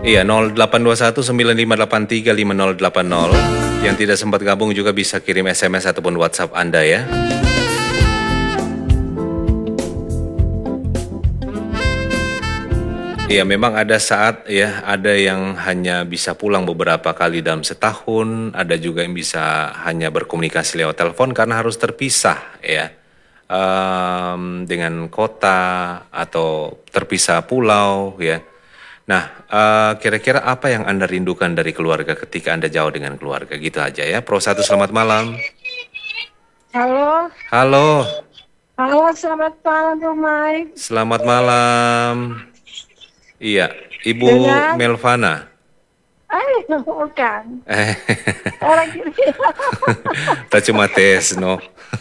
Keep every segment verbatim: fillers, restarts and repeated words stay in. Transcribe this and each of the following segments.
Iya, nol delapan dua satu sembilan lima delapan tiga lima nol delapan nol. Yang tidak sempat gabung juga bisa kirim S M S ataupun WhatsApp Anda ya. Iya, memang ada saat ya, ada yang hanya bisa pulang beberapa kali dalam setahun, ada juga yang bisa hanya berkomunikasi lewat telepon karena harus terpisah ya. Um, dengan kota atau terpisah pulau ya. Nah, uh, kira-kira apa yang Anda rindukan dari keluarga ketika Anda jauh dengan keluarga? Gitu aja ya. Pro satu, selamat malam. Halo. Halo. Halo, selamat malam, Bu Mike. Selamat malam. Iya, Ibu Dengan? Melvana. Eh, bukan. Eh, Orang kiri. kita cuma tes, no.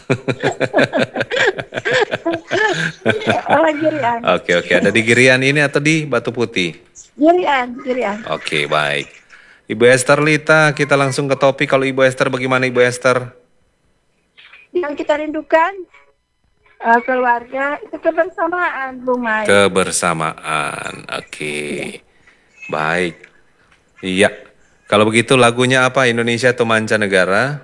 Orang Girian. Oke, oke. Ada di Girian ini atau di Batu Putih? Girian, Girian. Oke, baik. Ibu Esther Lita, kita langsung ke topik. Kalau Ibu Esther, bagaimana Ibu Esther? Yang kita rindukan uh, keluarga itu kebersamaan, Bu Mike. Kebersamaan, oke. Baik. Iya. Kalau begitu lagunya apa? Indonesia atau mancanegara?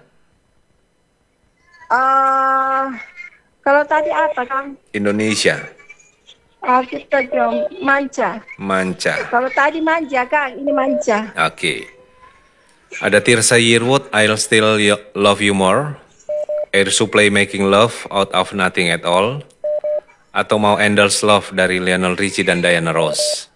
Uh, kalau tadi apa, Kang? Indonesia. Uh, kita jom manca. Manca. Kalau tadi manja, Kang, ini manja. Oke. Ada Tirsa Yearwood, I'll Still Love You More. Air Supply Making Love Out of Nothing at All. Atau mau Endless Love dari Lionel Richie dan Diana Ross.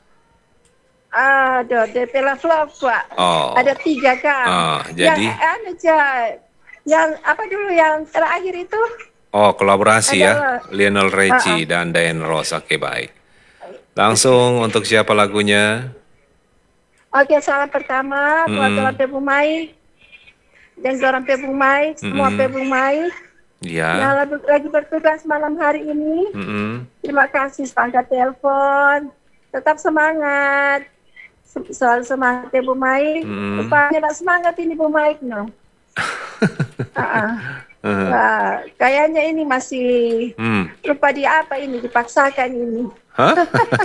Aduh, D P Love Love, Pak. Oh. Ada tiga, Kang. Oh, jadi? Yang, anu, Cai. Yang apa dulu yang terakhir itu? Oh, kolaborasi Ada ya. lah. Lionel Richie Uh-uh. dan Diana Ross. Oke, baik. Langsung untuk siapa lagunya? Oke, salam pertama buat Mm-mm. orang Pebumai dan orang Pebumai, semua Mm-mm. Pebumai yang Ya. lagi, lagi bertugas malam hari ini. Mm-mm. Terima kasih sudah angkat telepon. Tetap semangat. Se- Selalu semangat ya Bu Mai. Mm. Rupanya tidak semangat ini Bu Mai, no. Uh-uh. Uh-huh. Wah, kayaknya ini masih Hmm. lupa di apa ini dipaksakan ini. Hah?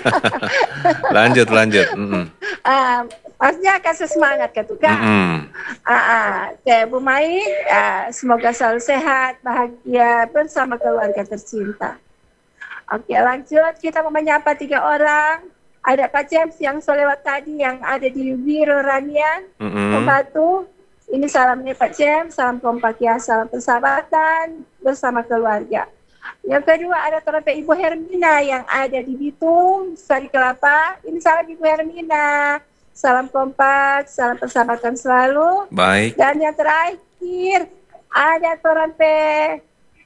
lanjut, lanjut. Mm-mm. Ah, maksudnya kasih semangat kan tuh Kak. Mm-mm. Ah, ah. Kayak Bu Mai, ah, semoga selalu sehat, bahagia bersama keluarga tercinta. Oke, lanjut kita mau menyapa tiga orang. Ada Kak James yang selewat tadi yang ada di Biro Ranian, Mm-mm. Pembatu. Ini salamnya Pak James, salam kompak ya, salam persahabatan bersama keluarga. Yang kedua ada terdapat Ibu Hermina yang ada di Bitung, Sari Kelapa. Ini salam Ibu Hermina. Salam kompak, salam persahabatan selalu. Baik. Dan yang terakhir ada terdapat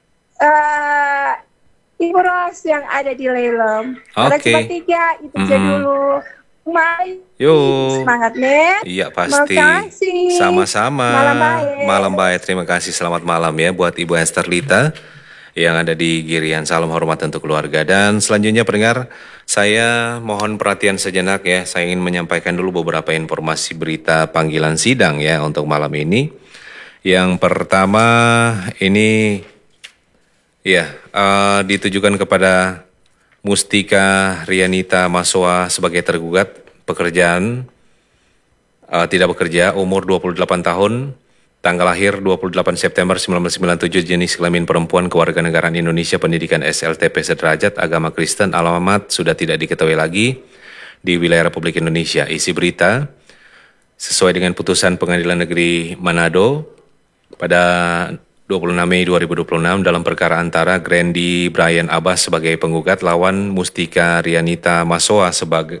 uh, Ibu Ros yang ada di Lelom. Ada Oke. cuma tiga, itu aja Mm-mm. dulu. Mai, Yuk. semangat nih. Iya pasti. Terima kasih. Sama-sama. Malam baik. Malam baik. Terima kasih. Selamat malam ya buat Ibu Esther Lita yang ada di Girian. Salam hormat untuk keluarga. Dan selanjutnya pendengar, saya mohon perhatian sejenak ya. Saya ingin menyampaikan dulu beberapa informasi berita panggilan sidang ya untuk malam ini. Yang pertama ini ya uh, ditujukan kepada Mustika Rianita Masoa sebagai tergugat pekerjaan uh, tidak bekerja, umur dua puluh delapan tahun, tanggal lahir dua puluh delapan September seribu sembilan ratus sembilan puluh tujuh, jenis kelamin perempuan, kewarganegaraan Indonesia, pendidikan S L T P sederajat, agama Kristen, alamat sudah tidak diketahui lagi di wilayah Republik Indonesia. Isi berita sesuai dengan putusan Pengadilan Negeri Manado pada dua puluh enam Mei dua ribu dua puluh enam dalam perkara antara Grandi Brian Abbas sebagai penggugat lawan Mustika Rianita Masoa sebagai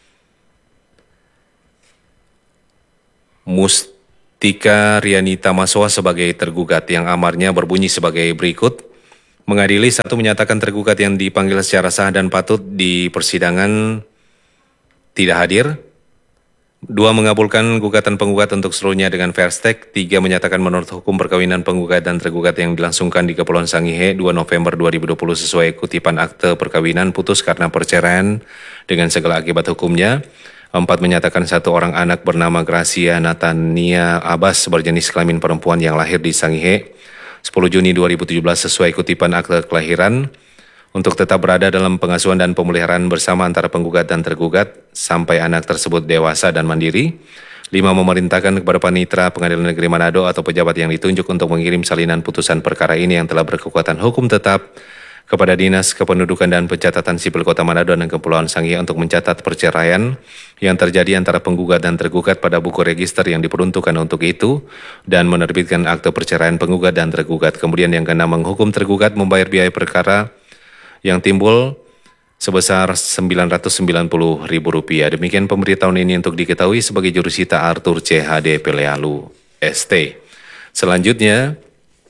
Mustika Rianita Masoa sebagai tergugat yang amarnya berbunyi sebagai berikut. Mengadili, satu, menyatakan tergugat yang dipanggil secara sah dan patut di persidangan tidak hadir. Dua, mengabulkan gugatan penggugat untuk seluruhnya dengan fair stake. Tiga, menyatakan menurut hukum perkawinan penggugat dan tergugat yang dilangsungkan di Kepulauan Sangihe dua November dua ribu dua puluh sesuai kutipan akte perkawinan putus karena perceraian dengan segala akibat hukumnya. Empat, menyatakan satu orang anak bernama Gracia Natania Abbas berjenis kelamin perempuan yang lahir di Sangihe sepuluh Juni dua ribu tujuh belas sesuai kutipan akte kelahiran untuk tetap berada dalam pengasuhan dan pemeliharaan bersama antara penggugat dan tergugat sampai anak tersebut dewasa dan mandiri. Lima, memerintahkan kepada panitera Pengadilan Negeri Manado atau pejabat yang ditunjuk untuk mengirim salinan putusan perkara ini yang telah berkekuatan hukum tetap kepada Dinas Kependudukan dan Pencatatan Sipil Kota Manado dan Kepulauan Sangihe untuk mencatat perceraian yang terjadi antara penggugat dan tergugat pada buku register yang diperuntukkan untuk itu dan menerbitkan akte perceraian penggugat dan tergugat. Kemudian yang keenam, menghukum tergugat membayar biaya perkara yang timbul sebesar sembilan ratus sembilan puluh ribu rupiah. Demikian pemberitahuan ini untuk diketahui sebagai jurusita Arthur C H D Pelealu S T. Selanjutnya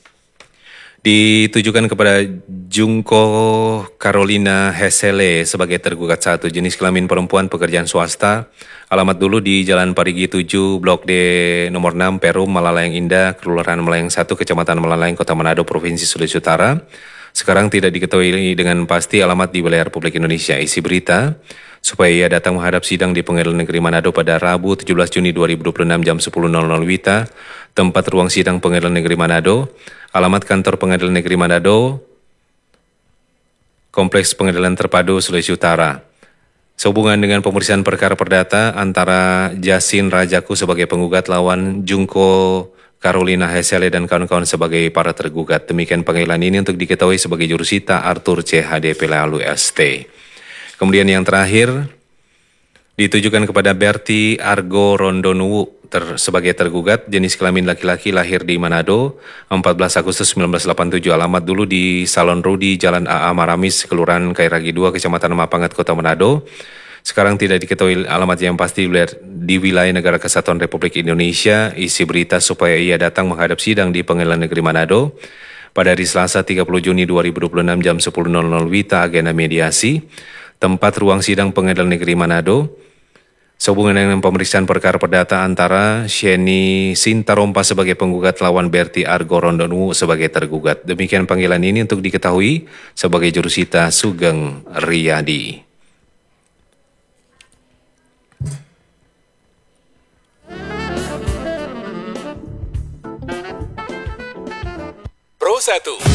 ditujukan kepada Junko Carolina Hesele sebagai tergugat satu, jenis kelamin perempuan, pekerjaan swasta, alamat dulu di Jalan Parigi tujuh, Blok D nomor enam, Perum, Malalayang Indah, Kelurahan Malayang satu, Kecamatan Malalayang, Kota Manado, Provinsi Sulawesi Utara. Sekarang tidak diketahui dengan pasti alamat di wilayah Republik Indonesia. Isi berita, supaya ia datang menghadap sidang di Pengadilan Negeri Manado pada Rabu tujuh belas Juni dua ribu dua puluh enam jam sepuluh Wita, tempat ruang sidang Pengadilan Negeri Manado, alamat kantor Pengadilan Negeri Manado, Kompleks Pengadilan Terpadu Sulawesi Utara. Sehubungan dengan pemeriksaan perkara perdata antara Jasin Rajaku sebagai penggugat lawan Junko Carolina Hesele dan kawan-kawan sebagai para tergugat. Demikian panggilan ini untuk diketahui sebagai jurusita Arthur C H D Pelealu S T. Kemudian yang terakhir ditujukan kepada Berti Argo Rondonu ter, sebagai tergugat, jenis kelamin laki-laki, lahir di Manado, empat belas Agustus seribu sembilan ratus delapan puluh tujuh, alamat dulu di Salon Rudi, Jalan A A Maramis, Kelurahan Kairagi dua, Kecamatan Mapangat, Kota Manado. Sekarang tidak diketahui alamat yang pasti di wilayah Negara Kesatuan Republik Indonesia. Isi berita, supaya ia datang menghadap sidang di Pengadilan Negeri Manado pada hari Selasa tiga puluh Juni dua ribu dua puluh enam jam sepuluh Wita, agenda mediasi, tempat ruang sidang Pengadilan Negeri Manado. Sehubungan dengan pemeriksaan perkara perdata antara Sheni Sintarompa sebagai penggugat lawan Berti Argo Rondonu sebagai tergugat. Demikian panggilan ini untuk diketahui sebagai jurusita Sugeng Riyadi. Pro satu.